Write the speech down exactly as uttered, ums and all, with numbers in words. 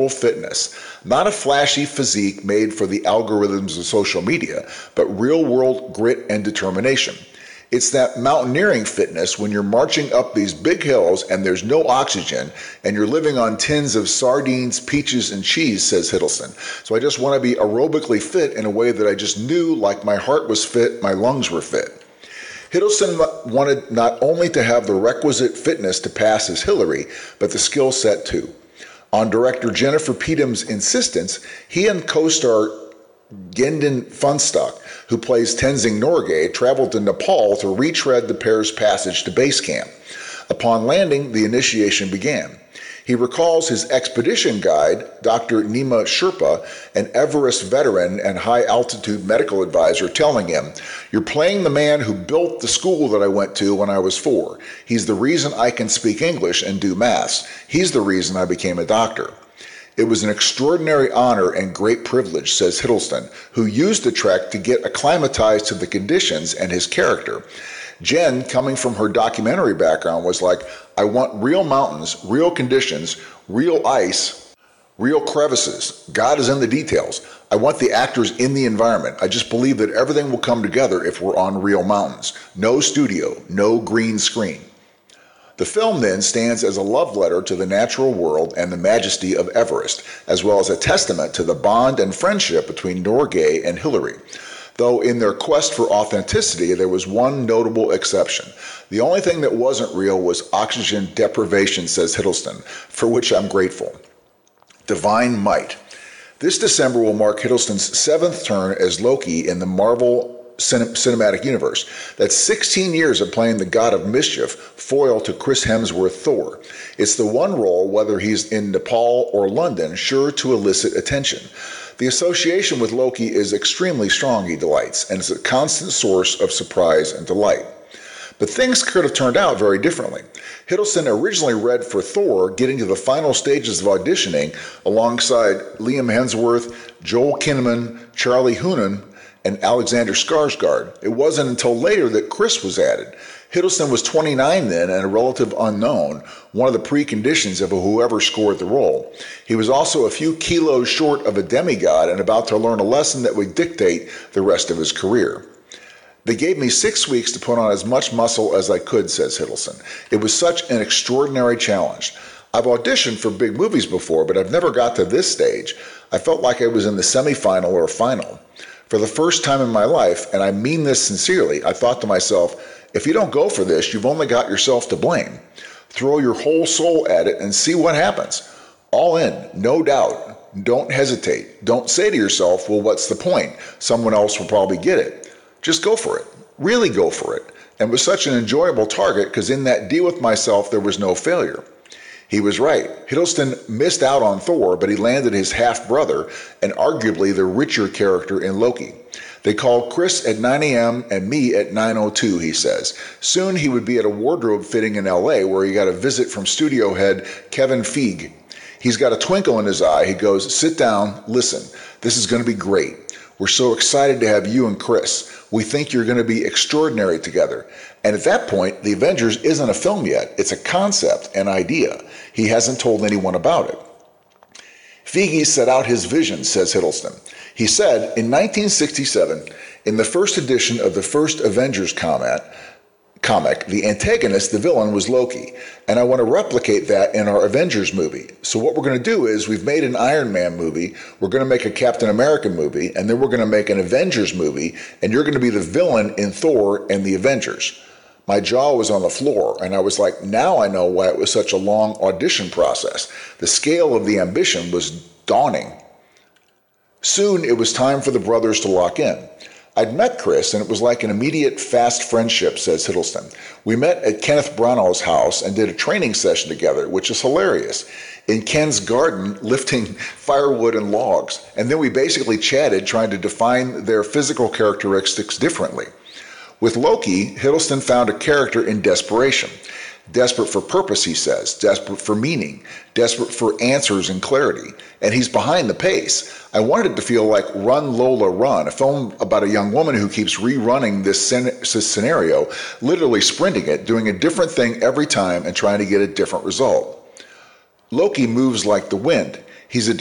fitness, not a flashy physique made for the algorithms of social media, but real-world grit and determination. It's that mountaineering fitness when you're marching up these big hills and there's no oxygen and you're living on tins of sardines, peaches, and cheese, says Hiddleston. So I just want to be aerobically fit in a way that I just knew, like my heart was fit, my lungs were fit. Hiddleston wanted not only to have the requisite fitness to pass as Hillary, but the skill set too. On director Jennifer Peetham's insistence, he and co-star Gendon Funstock, who plays Tenzing Norgay, traveled to Nepal to retread the pair's passage to base camp. Upon landing, the initiation began. He recalls his expedition guide, Doctor Nima Sherpa, an Everest veteran and high-altitude medical advisor, telling him, "You're playing the man who built the school that I went to when I was four. He's the reason I can speak English and do maths. He's the reason I became a doctor." It was an extraordinary honor and great privilege, says Hiddleston, who used the trek to get acclimatized to the conditions and his character. Jen, coming from her documentary background, was like, "I want real mountains, real conditions, real ice, real crevices. God is in the details. I want the actors in the environment. I just believe that everything will come together if we're on real mountains. No studio, no green screen." The film then stands as a love letter to the natural world and the majesty of Everest, as well as a testament to the bond and friendship between Norgay and Hillary. Though in their quest for authenticity, there was one notable exception. The only thing that wasn't real was oxygen deprivation, says Hiddleston, for which I'm grateful. Divine Might. This December will mark Hiddleston's seventh turn as Loki in the Marvel Cin- Cinematic Universe. That's sixteen years of playing the god of mischief, foil to Chris Hemsworth Thor. It's the one role, whether he's in Nepal or London, sure to elicit attention. The association with Loki is extremely strong, he delights, and is a constant source of surprise and delight. But things could have turned out very differently. Hiddleston originally read for Thor, getting to the final stages of auditioning alongside Liam Hemsworth, Joel Kinnaman, Charlie Hunnam, and Alexander Skarsgård. It wasn't until later that Chris was added. Hiddleston was twenty-nine then and a relative unknown, one of the preconditions of whoever scored the role. He was also a few kilos short of a demigod and about to learn a lesson that would dictate the rest of his career. "They gave me six weeks to put on as much muscle as I could," says Hiddleston. "It was such an extraordinary challenge. I've auditioned for big movies before, but I've never got to this stage. I felt like I was in the semifinal or final. For the first time in my life, and I mean this sincerely, I thought to myself, if you don't go for this, you've only got yourself to blame. Throw your whole soul at it and see what happens. All in, no doubt. Don't hesitate. Don't say to yourself, well, what's the point? Someone else will probably get it. Just go for it. Really go for it." And it was such an enjoyable target because in that deal with myself, there was no failure. He was right. Hiddleston missed out on Thor, but he landed his half-brother and arguably the richer character in Loki. "They called Chris at nine a.m. and me at nine oh two, he says. Soon he would be at a wardrobe fitting in L A where he got a visit from studio head Kevin Feige. He's got a twinkle in his eye. He goes, 'Sit down, listen. This is going to be great. We're so excited to have you and Chris. We think you're going to be extraordinary together.' And at that point, The Avengers isn't a film yet. It's a concept, an idea. He hasn't told anyone about it." Feige set out his vision, says Hiddleston. He said, in nineteen sixty-seven, in the first edition of the first Avengers comic, comic, the antagonist, the villain, was Loki, and I want to replicate that in our Avengers movie. So what we're going to do is we've made an Iron Man movie, we're going to make a Captain America movie, and then we're going to make an Avengers movie, and you're going to be the villain in Thor and the Avengers. My jaw was on the floor, and I was like, now I know why it was such a long audition process. The scale of the ambition was daunting. Soon it was time for the brothers to lock in. I'd met Chris, and it was like an immediate, fast friendship, says Hiddleston. We met at Kenneth Branagh's house and did a training session together, which is hilarious, in Ken's garden lifting firewood and logs. And then we basically chatted, trying to define their physical characteristics differently. With Loki, Hiddleston found a character in desperation. Desperate for purpose, he says, desperate for meaning, desperate for answers and clarity, and he's behind the pace. I wanted it to feel like Run, Lola, Run, a film about a young woman who keeps rerunning this, this scenario, literally sprinting it, doing a different thing every time and trying to get a different result. Loki moves like the wind. He's a